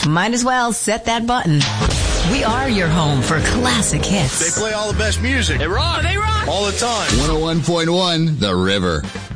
Might as well set that button. We are your home for classic hits. They play all the best music. They rock. All the time. 101.1 The River.